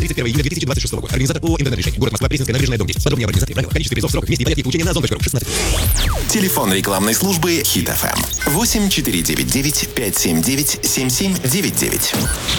31 июля 2026 года. Организатор ООО «Интернет-решение». Город Москва, Пресненская набережная, дом 10. Подробнее об организации, правила, количестве призов, сроках, месте и порядке получения на zone.ru. 16. Телефон рекламной службы Хит FM 8499 579 7799.